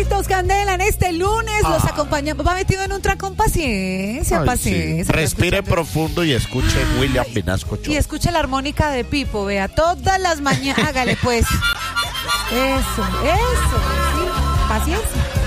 Carlitos Candela en este lunes los acompañamos. Va metido en un tracón, paciencia, Ay, paciencia. sí. Respire profundo y escuche William Vinasco Show. Y escuche la armónica de Pipo, vea, todas las mañanas. Hágale pues. Eso, sí. Paciencia.